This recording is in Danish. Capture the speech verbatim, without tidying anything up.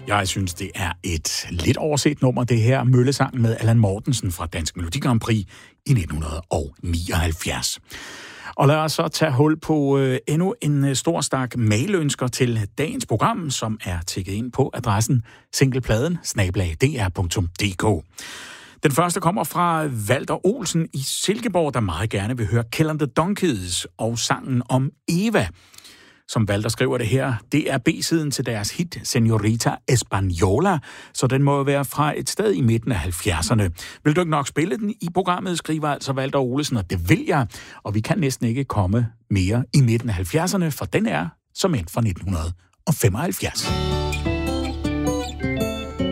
Jeg synes, det er et lidt overset nummer, det her Møllesangen med Allan Mortensen fra Dansk Melodi Grand Prix i nitten nioghalvfjerds. Og lad os så tage hul på øh, endnu en stor stak mailønsker til dagens program, som er tækket ind på adressen singlepladen snabel-a d r punktum d k. Den første kommer fra Walter Olsen i Silkeborg, der meget gerne vil høre Kill and the Donkeys og sangen om Eva. Som Walter skriver det her, det er B-siden til deres hit Señorita Española, så den må jo være fra et sted i midten af halvfjerdserne. Vil du ikke nok spille den i programmet, skriver altså Walter Olsen, og det vil jeg, og vi kan næsten ikke komme mere i midten af halvfjerdserne, for den er som end fra nitten femoghalvfjerds.